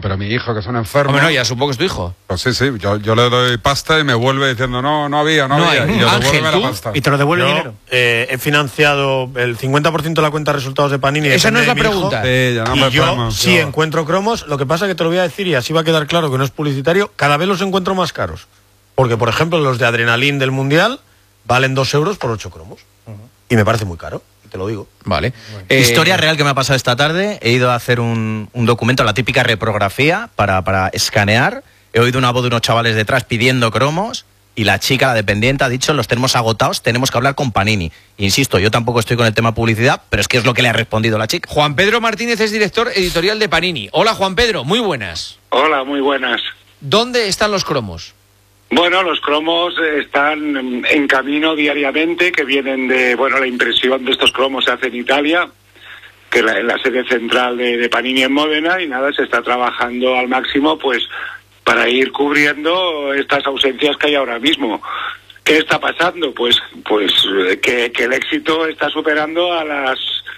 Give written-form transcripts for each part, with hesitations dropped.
pero mi hijo, que es un enfermo... Bueno, ya supongo que es tu hijo. Pues sí, yo le doy pasta y me vuelve diciendo, no había. Y yo Ángel, devuélveme la pasta. ¿Y te lo devuelve dinero? He financiado el 50% de la cuenta de resultados de Panini. Esa no es la pregunta. Sí, ya no me yo sí encuentro cromos, lo que pasa es que te lo voy a decir y así va a quedar claro que no es publicitario, cada vez los encuentro más caros. Porque, por ejemplo, los de Adrenalin del Mundial valen 2 euros por 8 cromos. Y me parece muy caro, te lo digo. Vale. Historia real que me ha pasado esta tarde. He ido a hacer un documento, la típica reprografía, para escanear. He oído una voz de unos chavales detrás pidiendo cromos y la chica, la dependiente, ha dicho, los tenemos agotados, tenemos que hablar con Panini. Insisto, yo tampoco estoy con el tema publicidad, pero es que es lo que le ha respondido la chica. Juan Pedro Martínez es director editorial de Panini. Hola, Juan Pedro, muy buenas. Hola, muy buenas. ¿Dónde están los cromos? Bueno, los cromos están en camino diariamente, que vienen de, la impresión de estos cromos se hace en Italia, que en la sede central de Panini en Módena, y nada, se está trabajando al máximo, pues, para ir cubriendo estas ausencias que hay ahora mismo. ¿Qué está pasando? Pues que el éxito está superando a las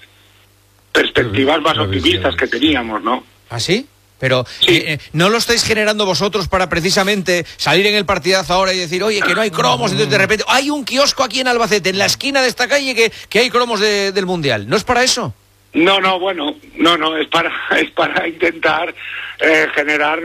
perspectivas más optimistas que teníamos, ¿no? ¿Ah, sí? Pero sí. ¿no lo estáis generando vosotros para precisamente salir en el partidazo ahora y decir, oye, que no hay cromos, entonces de repente hay un kiosco aquí en Albacete, en la esquina de esta calle, que hay cromos del Mundial? ¿No es para eso? No, es para intentar generar,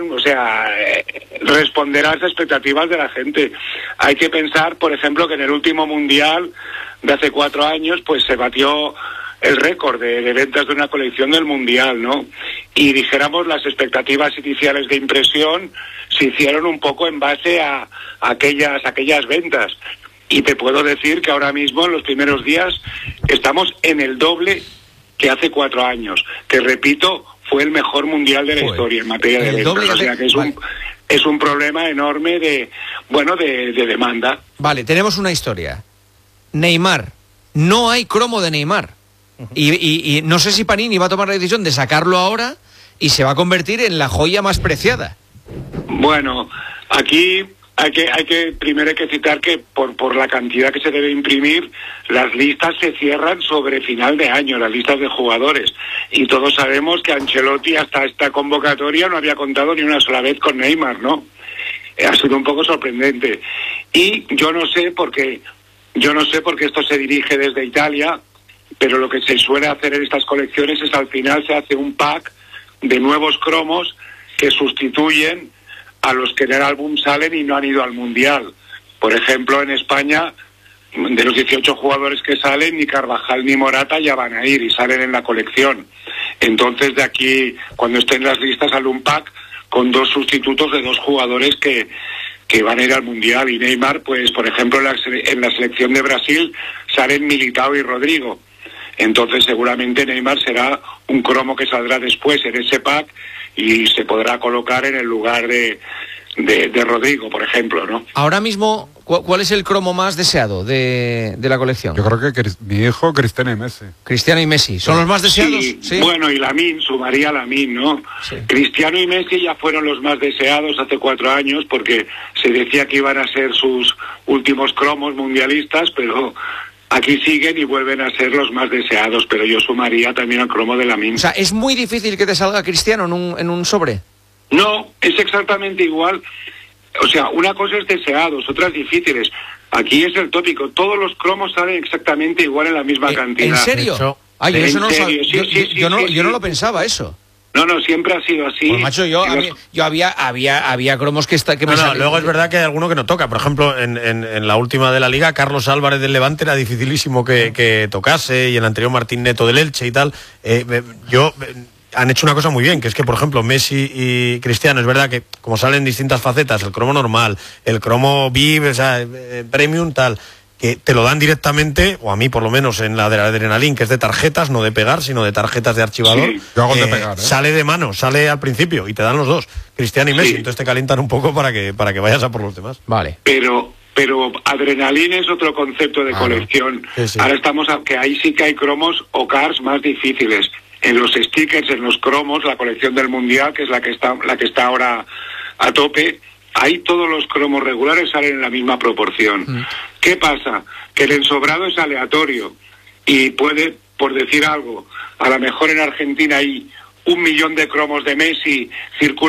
responder a las expectativas de la gente. Hay que pensar, por ejemplo, que en el último Mundial de hace 4 años, pues se batió el récord de ventas de una colección del Mundial, ¿no? Y dijéramos, las expectativas iniciales de impresión se hicieron un poco en base a aquellas ventas. Y te puedo decir que ahora mismo, en los primeros días, estamos en el doble que hace 4 años, que repito, fue el mejor Mundial de la historia en materia de ventas. O sea que es un problema enorme de demanda. Vale, tenemos una historia. Neymar. No hay cromo de Neymar. Y no sé si Panini va a tomar la decisión de sacarlo ahora y se va a convertir en la joya más preciada. Bueno, aquí hay que citar que por la cantidad que se debe imprimir, las listas se cierran sobre final de año, las listas de jugadores. Y todos sabemos que Ancelotti hasta esta convocatoria no había contado ni una sola vez con Neymar, ¿no? Ha sido un poco sorprendente. Y yo no sé por qué esto se dirige desde Italia, pero lo que se suele hacer en estas colecciones es al final se hace un pack de nuevos cromos que sustituyen a los que en el álbum salen y no han ido al Mundial. Por ejemplo, en España, de los 18 jugadores que salen, ni Carvajal ni Morata ya van a ir y salen en la colección. Entonces, de aquí, cuando estén las listas, sale un pack con 2 sustitutos de 2 jugadores que van a ir al Mundial. Y Neymar, pues, por ejemplo, en la selección de Brasil salen Militao y Rodrigo. Entonces seguramente Neymar será un cromo que saldrá después en ese pack y se podrá colocar en el lugar de Rodrigo, por ejemplo, ¿no? Ahora mismo, ¿cuál es el cromo más deseado de la colección? Yo creo que mi hijo, Cristiano y Messi. Cristiano y Messi, ¿son los más deseados? Sí. Bueno, y Lamine, sumaría Lamine, ¿no? Sí. Cristiano y Messi ya fueron los más deseados hace 4 años porque se decía que iban a ser sus últimos cromos mundialistas, pero aquí siguen y vuelven a ser los más deseados, pero yo sumaría también el cromo de Lamine. O sea, ¿es muy difícil que te salga Cristiano en un sobre? No, es exactamente igual. O sea, una cosa es deseados, otras difíciles. Aquí es el tópico. Todos los cromos salen exactamente igual en la misma cantidad. ¿En serio? Ay, ¿En eso no serio? Yo no lo pensaba eso. No, siempre ha sido así. Pues macho, yo había cromos que me salían. Luego es verdad que hay alguno que no toca. Por ejemplo, en la última de la Liga, Carlos Álvarez del Levante era dificilísimo que tocase, y el anterior Martín Neto del Elche y tal. Han hecho una cosa muy bien, que es que, por ejemplo, Messi y Cristiano, es verdad que como salen distintas facetas, el cromo normal, el cromo VIP, premium, tal, que te lo dan directamente, o a mí por lo menos en la de la Adrenalin, que es de tarjetas, no de pegar, sino de tarjetas de archivador. Sí, yo hago de pegar, sale de mano, sale al principio y te dan los dos, Cristiano y Messi, entonces te calientan un poco para que vayas a por los demás. Vale. Pero Adrenalin es otro concepto de colección. Sí. Ahora estamos que ahí sí que hay cromos o cars más difíciles. En los stickers, en los cromos, la colección del Mundial, que es la que está ahora a tope, ahí todos los cromos regulares salen en la misma proporción. ¿Qué pasa? Que el ensobrado es aleatorio y puede, por decir algo, a lo mejor en Argentina hay 1 millón de cromos de Messi circulando